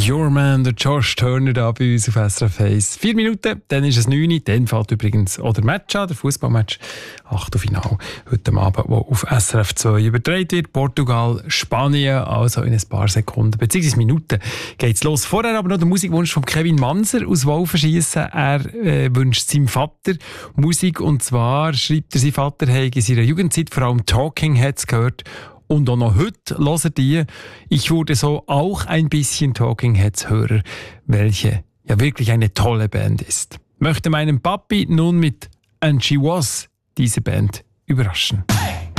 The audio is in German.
Your Man, der Josh Turner da bei uns auf SRF 1. 4 Minuten, dann ist es 9 Uhr, dann fällt übrigens auch der Match an, der Fußballmatch. Achtelfinale heute Abend, wo auf SRF 2 übertragen wird. Portugal, Spanien, also in ein paar Sekunden, beziehungsweise Minuten geht's los. Vorher aber noch der Musikwunsch von Kevin Manser aus Wolfenschiessen. Er wünscht seinem Vater Musik, und zwar schreibt er, sein Vater habe in seiner Jugendzeit vor allem Talking Heads gehört. Und auch noch heute hören die. Ich wurde so auch ein bisschen Talking Heads Hörer, welche ja wirklich eine tolle Band ist. Möchte meinen Papi nun mit And She Was diese Band überraschen.